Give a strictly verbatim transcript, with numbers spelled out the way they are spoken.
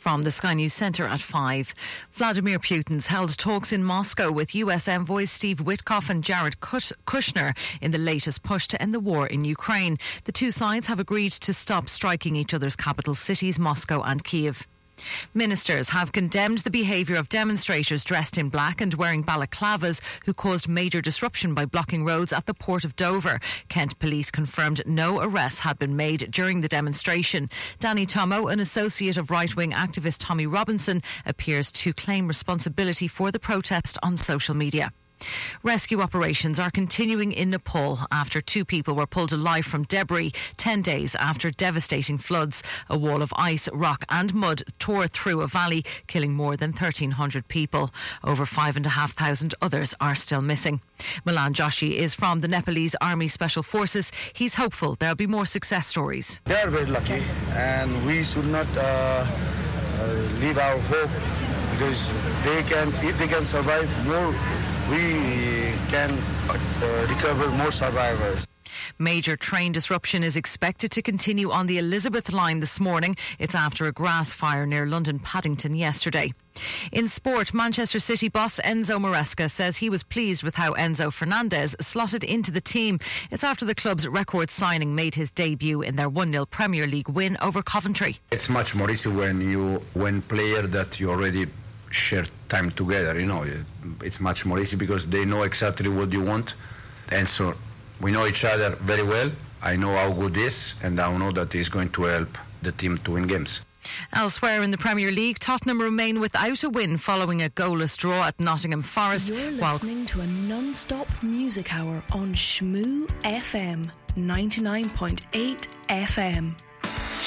from the Sky News Centre at five. Vladimir Putin's held talks in Moscow with U S envoys Steve Witkoff and Jared Kushner in the latest push to end the war in Ukraine. The two sides have agreed to stop striking each other's capital cities, Moscow and Kiev. Ministers have condemned the behaviour of demonstrators dressed in black and wearing balaclavas who caused major disruption by blocking roads at the port of Dover. Kent police confirmed no arrests had been made during the demonstration. Danny Tomo, an associate of right-wing activist Tommy Robinson, appears to claim responsibility for the protest on social media. Rescue operations are continuing in Nepal after two people were pulled alive from debris ten days after devastating floods. A wall of ice, rock and mud tore through a valley, killing more than thirteen hundred people. Over five and a half thousand others are still missing. Milan Joshi is from the Nepalese Army Special Forces. He's hopeful there'll be more success stories. They are very lucky and we should not uh, uh, leave our hope, because they can, if they can survive more, we can uh, recover more survivors. Major train disruption is expected to continue on the Elizabeth line this morning. It's after a grass fire near London Paddington yesterday. In sport, Manchester City boss Enzo Maresca says he was pleased with how Enzo Fernandez slotted into the team. It's after the club's record signing made his debut in their one nil Premier League win over Coventry. It's much more easy when you when player that you already share time together, you know, it's much more easy because they know exactly what you want, and so we know each other very well. I know how good he is, and I know that he's going to help the team to win games. Elsewhere in the Premier League, Tottenham remain without a win following a goalless draw at Nottingham Forest. You're listening to a non-stop music hour on Shmoo F M ninety-nine point eight F M.